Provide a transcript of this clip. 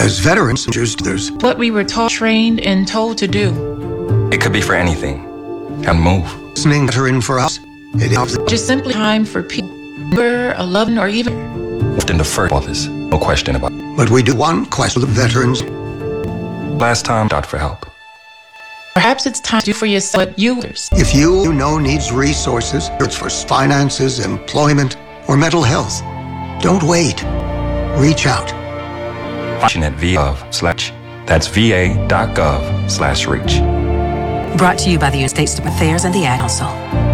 As veterans, there's what we were taught, trained, and told to do. It could be for anything. And move. listening veteran for us. It is Just simply time for people, we're a loving or even. Often the first others, no question about it. but we do one question of veterans. Last time, out for help. Perhaps it's time to do for yourself what you others. If you know needs resources, it's for finances, employment, or mental health, don't wait. Reach out. Function at va.gov/. That's va.gov/reach. Brought to you by the United States Affairs and the Ad Council.